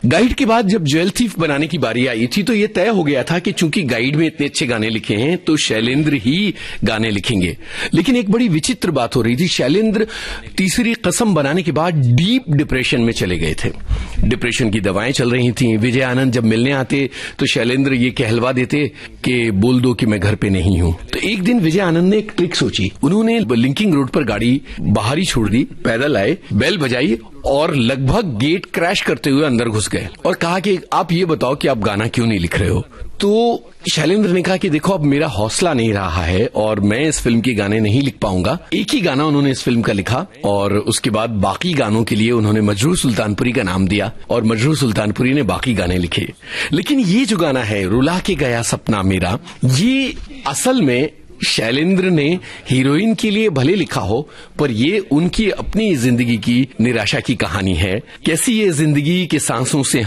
Guide के बाद जब ज्वेल थीफ बनाने की बारी आई थी तो ये तय हो गया था कि चूंकि गाइड में इतने अच्छे गाने लिखे हैं तो शैलेंद्र ही गाने लिखेंगे। लेकिन एक बड़ी विचित्र बात हो रही थी, शैलेंद्र तीसरी कसम बनाने के बाद डीप डिप्रेशन में चले गए थे। डिप्रेशन की दवाएं चल रही थी। विजय आनंद जब मिलने आते तो शैलेंद्र ये कहलवा देते कि बोल दो कि मैं घर पे नहीं हूं। तो एक दिन विजय आनंद ने एक ट्रिक सोची। उन्होंने लिंकिंग रोड पर गाड़ी बाहर ही छोड़ दी, पैदल आए, बेल बजाई और लगभग गेट क्रैश करते हुए अंदर घुस गए और कहा कि आप ये बताओ कि आप गाना क्यों नहीं लिख रहे हो। तो शैलेंद्र ने कहा कि देखो अब मेरा हौसला नहीं रहा है और मैं इस फिल्म के गाने नहीं लिख पाऊंगा। एक ही गाना उन्होंने इस फिल्म का लिखा और उसके बाद बाकी गानों के लिए उन्होंने मजरूह सुल्तानपुरी का नाम दिया और मजरूह सुल्तानपुरी ने बाकी गाने लिखे। लेकिन ये जो गाना है रुला के गया सपना मेरा, ये असल में शैलेंद्र ने हीरोइन के लिए भले लिखा हो पर ये उनकी अपनी जिंदगी की निराशा की कहानी है। कैसी ये जिंदगी के सांसों से